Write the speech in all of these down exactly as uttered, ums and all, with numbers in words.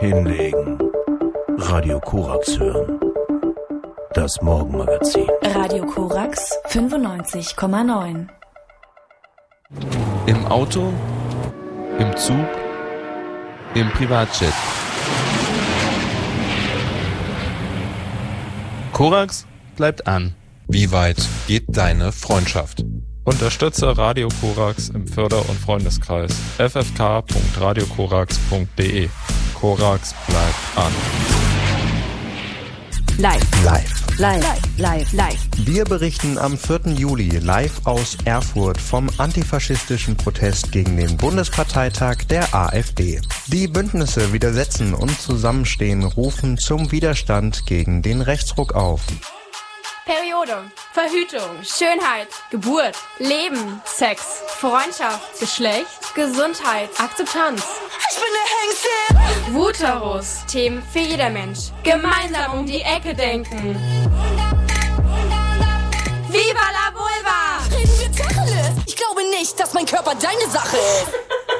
Hinlegen. Radio Korax hören. Das Morgenmagazin. Radio Korax fünfundneunzig Komma neun. Im Auto, im Zug, im Privatjet. Korax bleibt an. Wie weit geht deine Freundschaft? Unterstütze Radio Korax im Förder- und Freundeskreis. f f k punkt radio korax punkt d e. Korax bleibt an. Live. Live. Live. Live. Live. Wir berichten am vierten Juli live aus Erfurt vom antifaschistischen Protest gegen den Bundesparteitag der AfD. Die Bündnisse Widersetzen und Zusammenstehen rufen zum Widerstand gegen den Rechtsruck auf. Periode, Verhütung, Schönheit, Geburt, Leben, Sex, Freundschaft, Geschlecht, Gesundheit, Akzeptanz. Ich bin der Hengste! Vuterus, Themen für jeder Mensch. Gemeinsam um die Ecke denken. Viva la Vulva! Reden wir Tacheles? Ich glaube nicht, dass mein Körper deine Sache ist.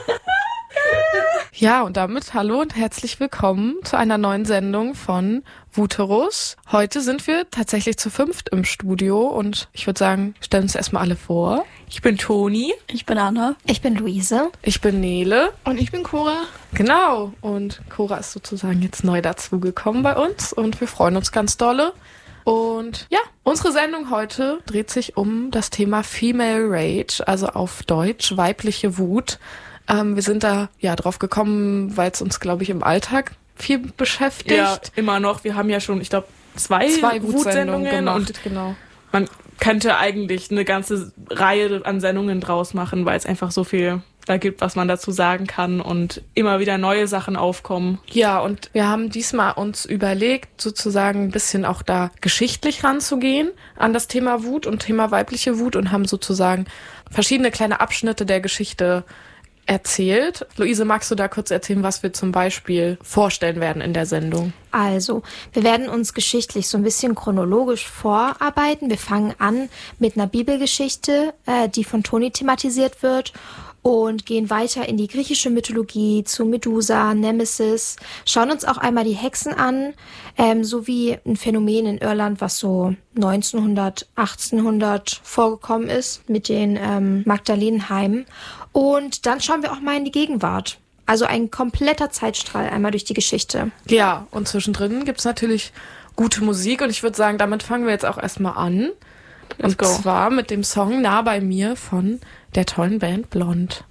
Ja, und damit hallo und herzlich willkommen zu einer neuen Sendung von Vuterus. Heute sind wir tatsächlich zu fünft im Studio und ich würde sagen, stellen uns erstmal alle vor. Ich bin Toni. Ich bin Anna. Ich bin Luise. Ich bin Nele. Und ich bin Cora. Genau, und Cora ist sozusagen jetzt neu dazugekommen bei uns und wir freuen uns ganz dolle. Und ja, unsere Sendung heute dreht sich um das Thema Female Rage, also auf Deutsch weibliche Wut. Ähm, wir sind da ja drauf gekommen, weil es uns, glaube ich, im Alltag viel beschäftigt. Ja, immer noch. Wir haben ja schon, ich glaube, zwei, zwei Wutsendungen gemacht, und genau. Man könnte eigentlich eine ganze Reihe an Sendungen draus machen, weil es einfach so viel da gibt, was man dazu sagen kann und immer wieder neue Sachen aufkommen. Ja, und wir haben diesmal uns überlegt, sozusagen ein bisschen auch da geschichtlich ranzugehen an das Thema Wut und Thema weibliche Wut und haben sozusagen verschiedene kleine Abschnitte der Geschichte erzählt. Luise, magst du da kurz erzählen, was wir zum Beispiel vorstellen werden in der Sendung? Also, wir werden uns geschichtlich so ein bisschen chronologisch vorarbeiten. Wir fangen an mit einer Bibelgeschichte, äh, die von Toni thematisiert wird und gehen weiter in die griechische Mythologie zu Medusa, Nemesis, schauen uns auch einmal die Hexen an, ähm, sowie ein Phänomen in Irland, was so neunzehnhundert, achtzehnhundert vorgekommen ist mit den ähm, Magdalenenheimen. Und dann schauen wir auch mal in die Gegenwart. Also ein kompletter Zeitstrahl einmal durch die Geschichte. Ja, und zwischendrin gibt's natürlich gute Musik und ich würde sagen, damit fangen wir jetzt auch erstmal an. Let's und go. zwar mit dem Song Nah bei mir von der tollen Band Blond.